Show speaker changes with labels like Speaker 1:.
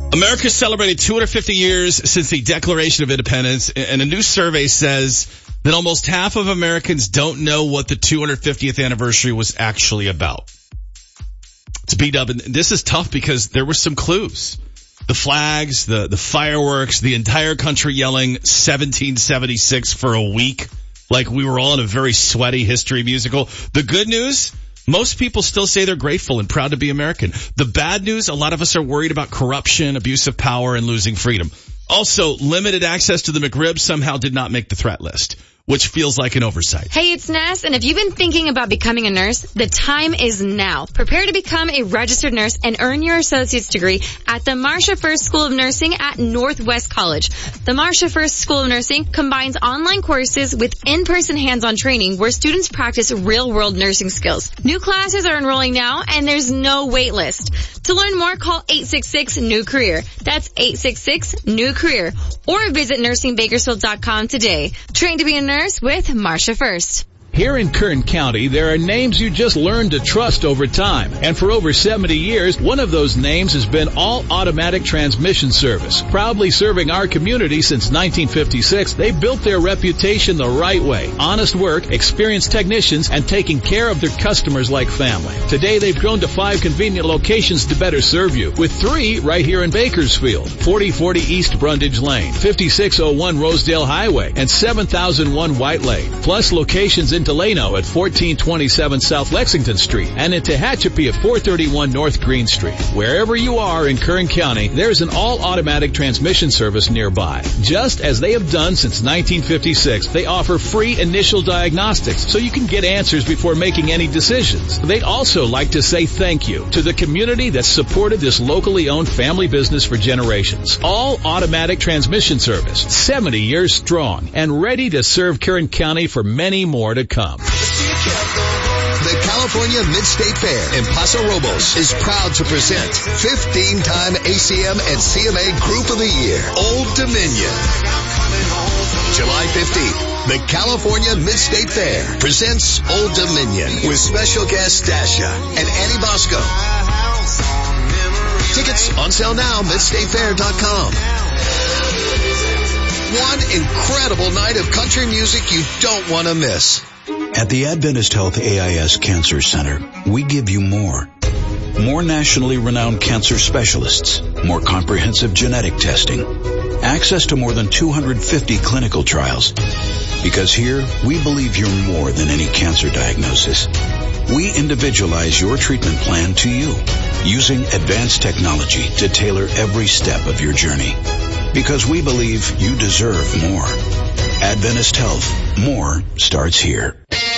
Speaker 1: America celebrated 250 years since the Declaration of Independence, and a new survey says that almost half of Americans don't know what the 250th anniversary was actually about. It's B-Dub, and this is tough because there were some clues. The flags, the fireworks, the entire country yelling 1776 for a week, like we were all in a very sweaty history musical. The good news, most people still say they're grateful and proud to be American. The bad news, a lot of us are worried about corruption, abuse of power, and losing freedom. Also, limited access to the McRib somehow did not make the threat list, which feels like an oversight.
Speaker 2: Hey, it's Ness, and if you've been thinking about becoming a nurse, the time is now. Prepare to become a registered nurse and earn your associate's degree at the Marsha First School of Nursing at Northwest College. The Marsha First School of Nursing combines online courses with in-person hands-on training where students practice real-world nursing skills. New classes are enrolling now, and there's no wait list. To learn more, call 866-NEW-CAREER. That's 866-NEW-CAREER. Or visit nursingbakersfield.com today. Train to be a nurse with Marsha First.
Speaker 3: Here in Kern County, there are names you just learn to trust over time. And for over 70 years, one of those names has been All Automatic Transmission Service. Proudly serving our community since 1956, they built their reputation the right way. Honest work, experienced technicians, and taking care of their customers like family. Today, they've grown to 5 convenient locations to better serve you, with 3 right here in Bakersfield. 4040 East Brundage Lane, 5601 Rosedale Highway, and 7001 White Lake. Plus locations in Delano at 1427 South Lexington Street and in Tehachapi at 431 North Green Street. Wherever you are in Kern County, there's an all-automatic transmission service nearby. Just as they have done since 1956, they offer free initial diagnostics so you can get answers before making any decisions. They'd also like to say thank you to the community that's supported this locally owned family business for generations. All-automatic transmission service, 70 years strong and ready to serve Kern County for many more to come.
Speaker 4: The California Mid-State Fair in Paso Robles is proud to present 15-time ACM and CMA Group of the Year, Old Dominion. July 15th, the California Mid-State Fair presents Old Dominion with special guest Dasha and Annie Bosco. Tickets on sale now, midstatefair.com. One incredible night of country music you don't want to miss.
Speaker 5: At the Adventist Health AIS Cancer Center, we give you more. More nationally renowned cancer specialists, more comprehensive genetic testing, access to more than 250 clinical trials. Because here, we believe you're more than any cancer diagnosis. We individualize your treatment plan to you, using advanced technology to tailor every step of your journey. Because we believe you deserve more. Adventist Health. More starts here.